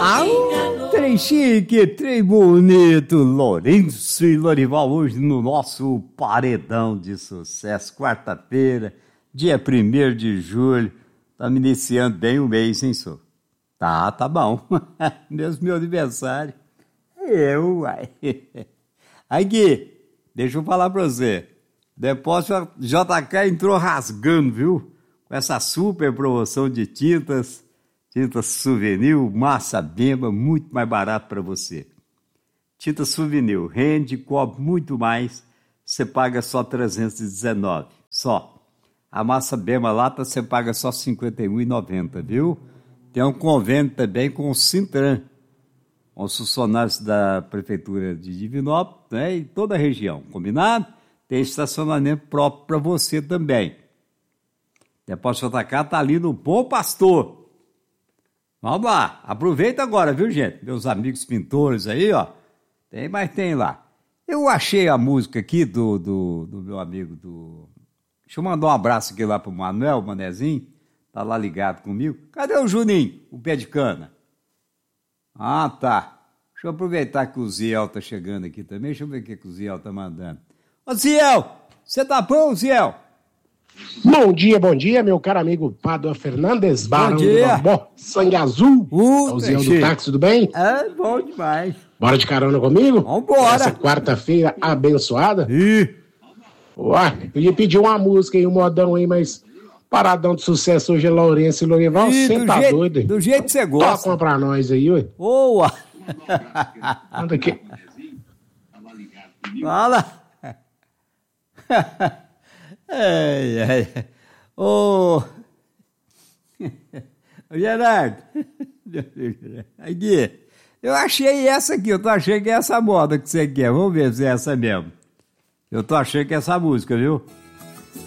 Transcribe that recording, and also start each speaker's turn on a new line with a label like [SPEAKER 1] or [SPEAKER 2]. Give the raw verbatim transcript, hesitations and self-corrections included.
[SPEAKER 1] Ah, trem chique, trem bonito, Lourenço e Lorival hoje no nosso paredão de sucesso, quarta-feira, dia primeiro de julho, estamos iniciando bem o mês, hein, senhor? Tá, tá bom, mesmo meu aniversário, eu, uai. Aqui, deixa eu falar pra você, depósito J K entrou rasgando, viu? Com essa super promoção de tintas, tinta Souvenir, massa bemba, muito mais barato para você. Tinta Souvenir, rende, cobre muito mais, você paga só trezentos e dezenove, só. A massa bemba lata você paga só cinquenta e um reais e noventa centavos, viu? Tem um convênio também com o Sintran, com os funcionários da Prefeitura de Divinópolis, né, e toda a região, combinado? Tem estacionamento próprio para você também. Depósito J K está ali no Bom Pastor. Vamos lá, aproveita agora, viu, gente? Meus amigos pintores aí, ó. Tem, mas tem lá. Eu achei a música aqui do, do, do meu amigo do... Deixa eu mandar um abraço aqui lá pro Manuel, o Manezinho. Tá lá ligado comigo. Cadê o Juninho, o pé de cana? Ah, tá. Deixa eu aproveitar que o Ziel tá chegando aqui também. Deixa eu ver o que, que o Ziel tá mandando. Ô, Ziel, você tá bom, Ziel?
[SPEAKER 2] Bom dia, bom dia, meu caro amigo Pádua Fernandes,
[SPEAKER 1] Barão do
[SPEAKER 2] Bambó, Sangue Azul,
[SPEAKER 1] uh,
[SPEAKER 2] é o Ziel do táxi, tudo bem?
[SPEAKER 1] É, bom demais.
[SPEAKER 2] Bora de carona comigo?
[SPEAKER 1] Vambora.
[SPEAKER 2] Essa quarta-feira abençoada?
[SPEAKER 1] Ih.
[SPEAKER 2] Ué, eu ia pedir uma música aí, um modão aí, mas paradão de sucesso hoje é Lourenço e Lorival, você tá
[SPEAKER 1] jeito,
[SPEAKER 2] doido, hein?
[SPEAKER 1] Do jeito que você gosta.
[SPEAKER 2] Toca uma pra nós aí, ué.
[SPEAKER 1] Boa.
[SPEAKER 2] Manda aqui.
[SPEAKER 1] Fala. Ai, ai. Ô, Gerardo, aqui, eu achei essa aqui, eu tô achando que é essa moda que você quer, vamos ver se é essa mesmo. Eu tô achando que é essa música, viu?